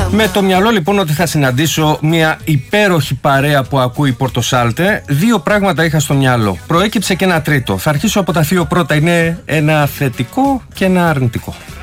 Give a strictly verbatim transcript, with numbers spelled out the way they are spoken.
Με το μυαλό λοιπόν ότι θα συναντήσω μια υπέροχη παρέα που ακούει Πορτοσάλτε, δύο πράγματα είχα στο μυαλό. Προέκυψε και ένα τρίτο. Θα αρχίσω από τα δύο πρώτα. Είναι ένα θετικό και ένα αρνητικό.